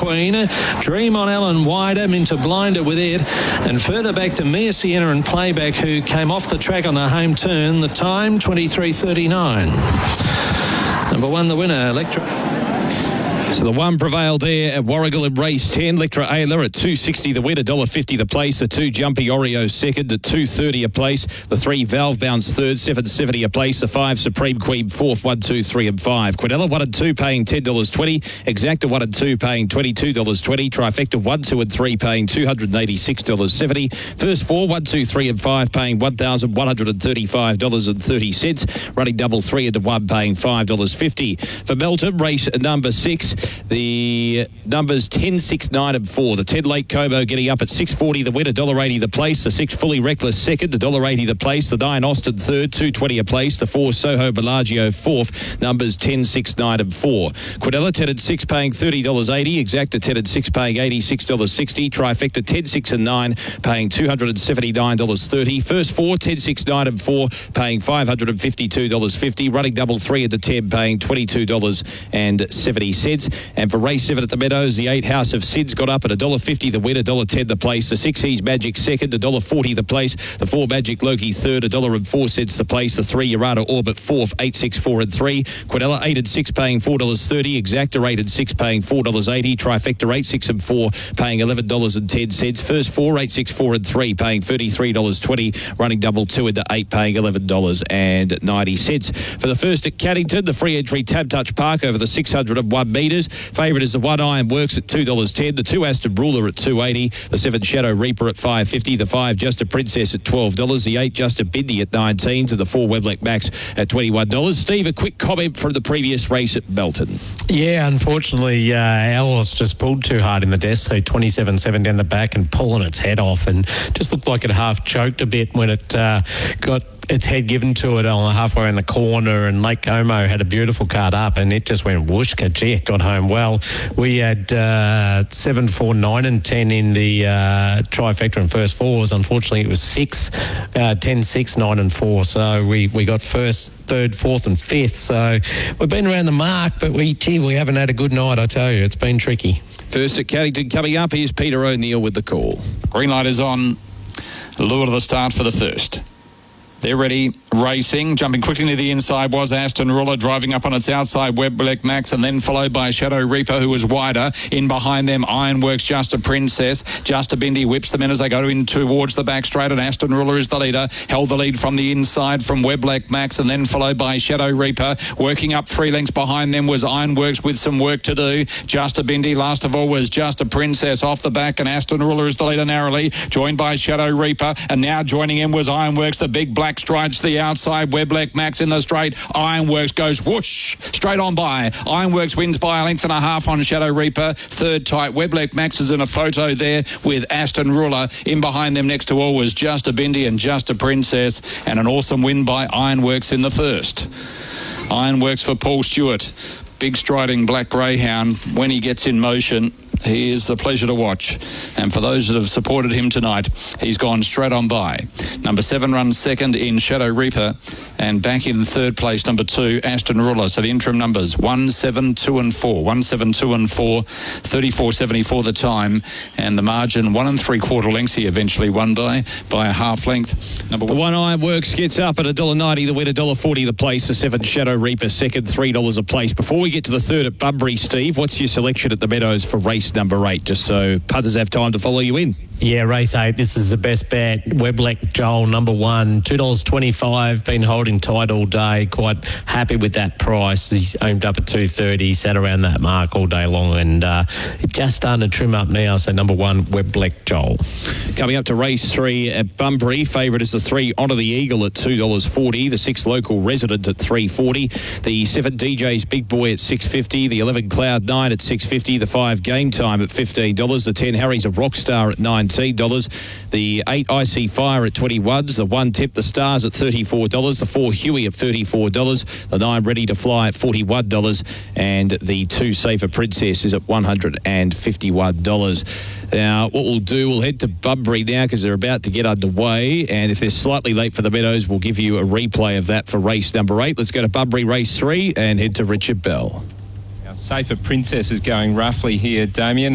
Queen. Dream on Alan Wider into Blinder with it. And further back to Mia Sienna and Playback, who came off the track on the home turn. The time, 23:39. Number 1, the winner, Electra. So the 1 prevailed there at Warragul in race 10. Electra Ayla at $2.60 the win, $1.50 the place. The 2 Jumpy Oreo second at $2.30 a place. The 3 Valve Bounce third, $7.70 a place. The 5 Supreme Queen fourth, 1, 2, 3 and 5. Quinella 1 and 2 paying $10.20. Exacta 1 and 2 paying $22.20. Trifecta 1, 2 and 3 paying $286.70. First 4, 1, 2, 3 and 5 paying $1,135.30. Running double 3 into 1 paying $5.50. For Melton, race number 6. The numbers 10, 6, 9 and 4. The 10 Lake Cobo getting up at $6.40 the win, $1.80 the place. The 6 Fully Reckless second, $1.80 the place. The 9 Austin third, $2.20 a place. The 4 Soho Bellagio fourth, numbers 10, 6, 9 and 4. Quinella 10 and 6 paying $30.80. Exacta 10 and 6 paying $86.60. Trifecta 10, 6 and 9 paying $279.30. First 4, 10, 6, 9 and 4 paying $552.50. Running double 3 into 10 paying $22.70. And for race 7 at the Meadows, the 8 House of Sids got up at $1.50 the win, $1.10 the place. The 6 Ease Magic second, $1.40 the place. The 4 Magic Loki third, $1.04 the place. The 3 Urata Orbit fourth, 8, 6, 4 and 3. Quinella 8 and 6 paying $4.30. Exacta 8 and 6 paying $4.80. Trifecta 8, 6 and 4 paying $11.10. First 4, 8, 6, 4 and 3 paying $33.20. Running double 2 into 8 paying $11.90. For the first at Caddington, the free entry Tab Touch Park over the 601 metres. Favourite is the 1 Iron Works at $2.10. The 2 Aston Ruler at $2.80. The 7 Shadow Reaper at $5.50. The 5 Just a Princess at $12. The 8 Just a Bindi at $19. And the 4 Weblek Max at $21. Steve, a quick comment from the previous race at Melton. Yeah, unfortunately, Alice just pulled too hard in the death, so 27-7 down the back and pulling its head off, and just looked like it half choked a bit when it got its head given to it on halfway in the corner, and Lake Como had a beautiful card up, and it just went whooshka. Gee, it got home well. We had 7, 4, 9 and 10 in the trifecta and first 4s. Unfortunately, it was 6, 10, 6, 9 and 4. So we got first, third, fourth and fifth. So we've been around the mark, but we haven't had a good night, I tell you. It's been tricky. First at Caddington coming up. Here's Peter O'Neill with the call. Green light is on. Lure to the start for the first. They're ready, racing. Jumping quickly to the inside was Aston Ruler, driving up on its outside, Weblek Max, and then followed by Shadow Reaper, who was wider. In behind them, Ironworks, Just a Princess. Just a Bindi whips them in as they go in towards the back straight, and Aston Ruler is the leader. Held the lead from the inside from Weblek Max, and then followed by Shadow Reaper. Working up 3 lengths behind them was Ironworks with some work to do. Just a Bindi, last of all, was Just a Princess off the back, and Aston Ruler is the leader narrowly, joined by Shadow Reaper, and now joining in was Ironworks, the big black strides to the outside. Weblek Max in the straight. Ironworks goes whoosh straight on by. Ironworks wins by a length and a half on Shadow Reaper. Third tight. Weblek Max is in a photo there with Aston Ruler. In behind them next to all was Just a Bindi and Just a Princess, and an awesome win by Ironworks in the first. Ironworks for Paul Stewart. Big striding black greyhound. When he gets in motion, he is a pleasure to watch. And for those that have supported him tonight, he's gone straight on by. Number 7 runs second in Shadow Reaper, and back in third place, number 2, Aston Ruler. So the interim numbers 1, 7, 2 and 4. 1, 7, 2 and 4. 34.74 the time, and the margin 1 3/4 lengths. He eventually won by a half length. The 1 Ironworks gets up at $1.90 the win, $1.40 the place. The 7 Shadow Reaper second, $3 a place. Before we get to the third at Bunbury, Steve, what's your selection at the Meadows for race number 8, just so punters have time to follow you in? Yeah, race 8, this is the best bet. Weblek Joel, number 1, $2.25, been holding tight all day. Quite happy with that price. He's aimed up at $2.30, sat around that mark all day long, and just starting to trim up now. So number 1, Weblek Joel. Coming up to race 3 at Bunbury, favourite is the 3 Honour the Eagle at $2.40, the 6 Local Resident at $3.40, the 7 DJ's Big Boy at $6.50, the 11 Cloud 9 at $6.50, the 5 Game Time at $15, the 10 Harry's a Rockstar at $19, the 8 Icy Fire at $21, the 1 Tip the Stars at $34, the 4 Huey at $34, the 9 Ready to Fly at $41, and the 2 Safer Princess is at $151. Now, what we'll do, we'll head to Bunbury now because they're about to get underway, and if they're slightly late for the Meadows, we'll give you a replay of that for race number 8. Let's go to Bunbury race 3 and head to Richard Bell. Safer Princess is going roughly here, Damien.